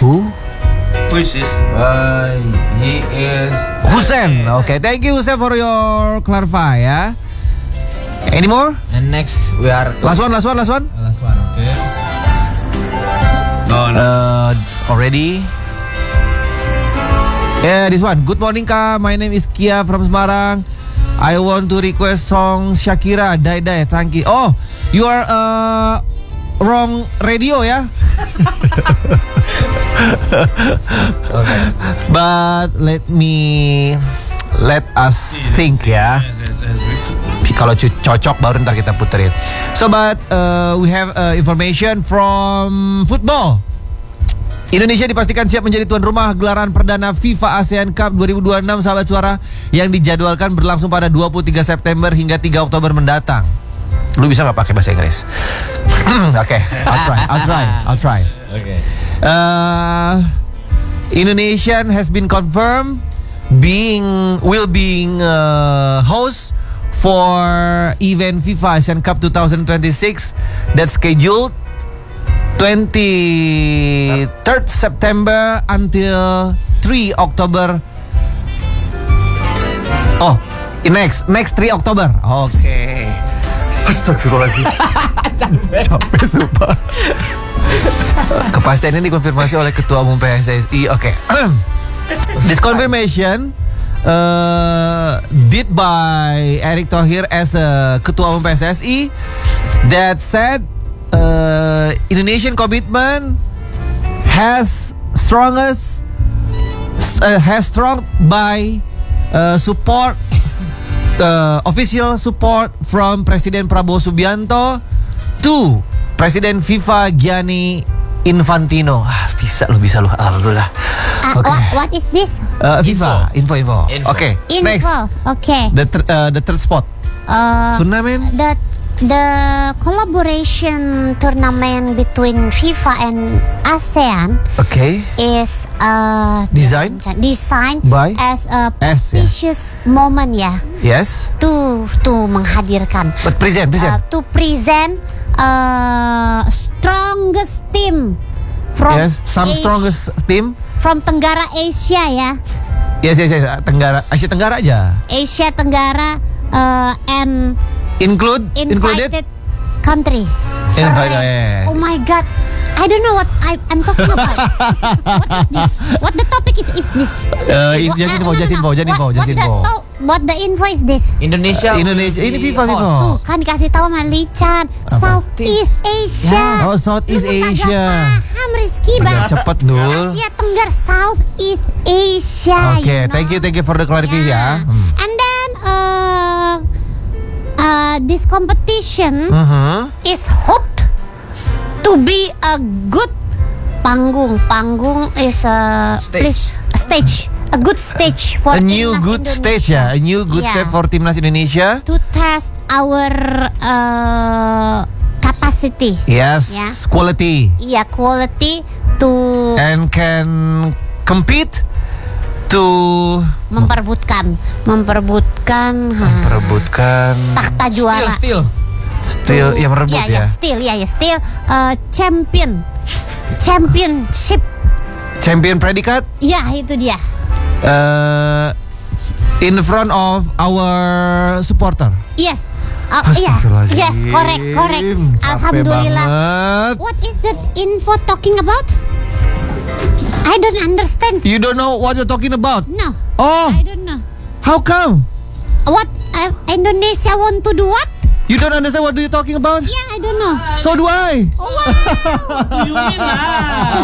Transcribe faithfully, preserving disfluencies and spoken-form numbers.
Who? Who is this? Uh, he is Hussein. Okay, thank you Hussein for your clarify ya. Any more? And next we are Last one, last one, last one. last one. Okay. No, no. Uh, already. Yeah, this one. Good morning, Kak. My name is Kia from Semarang. I want to request song Shakira, Die Die. Thank you. Oh, you are uh, wrong radio ya. Okay. But let me let us think ya. Yes, yes, yes. Kalau co- cocok baru ntar kita puterin. So but uh, we have uh, information from football. Indonesia dipastikan siap menjadi tuan rumah gelaran perdana FIFA ASEAN Cup dua ribu dua puluh enam sahabat suara yang dijadwalkan berlangsung pada dua puluh tiga September hingga tiga Oktober mendatang. Lu bisa nggak pakai bahasa Inggris? Oke, okay, I'll try, I'll try, I'll try. Okay. Uh, Indonesian has been confirmed being will being uh, host for event FIFA ASEAN Cup twenty twenty-six that's scheduled twenty-third September until three October. Oh, next next three October. Oke. Okay. Astagfirullahaladzim. Capek sumpah. Kepastian ini dikonfirmasi oleh Ketua Umum P S S I. Oke. Okay. This confirmation uh, did by Erick Thohir as a Ketua Umum P S S I that said uh, Indonesian commitment has strongest uh, has strong by uh, support uh, official support from Presiden Prabowo Subianto to Presiden FIFA Gianni Infantino. Ah, bisa lu bisa lu alhamdulillah. Uh, Okay. what, what is this? Uh, FIFA, info, info. Info. Okay, Info. next. Okay. The tr- uh, the third spot. Uh, Tournament. the the collaboration tournament between FIFA and ASEAN Okay. is uh Design? designed By? as a As, yeah. prestigious moment ya Yes. to to menghadirkan But present, uh, present. to present uh strongest team from Yes. Some Asia- strongest team. from Tenggara Asia ya. Yes, yes, yes. Tenggara, Asia Tenggara aja. Asia Tenggara uh, and Include, included. invited country. Invited, yes. Oh my god. I don't know what I, I'm talking about. What is this? What the topic is is this? Uh, What- just uh, info, no, just no, info, no. just info, What- just what the info. to- What the info is this? Indonesia. Indonesia, ini FIFA, FIFA. Tuh, kan dikasih tahu sama Lican, Southeast Asia. Oh, Southeast Lu kagak Asia. paham Rizky Udah bang. cepet Nul. Asia Tenggara, Southeast Asia. Oke, you know? thank you, thank you for the clarification ya. Yeah. And then uh, uh, this competition Mhm. is hoped to be a good panggung. Panggung is a Stage. place, a stage, a good stage for A new Timnas good Indonesia. stage ya, a new good Yeah. stage for Timnas Indonesia. To test our uh, capacity, Yes, Yeah. quality yeah, quality to and can compete to memperebutkan, memperebutkan ha, perebutkan tahta juara. Still, still ya merebut yeah, ya. yeah, still, yeah, yeah, still uh, champion, championship. Champion predikat Ya, itu dia. uh, in front of our supporter. Yes. Uh, yeah. Astagfirullahaladzim. Yes, correct, correct. Capek Alhamdulillah. banget. What is that info talking about? I don't understand. You don't know what you're talking about? No, Oh, I don't know. how come? What uh, Indonesia want to do what? You don't understand what you're talking about? Yeah, I don't know. So do I. Oh, wow. You mean lah?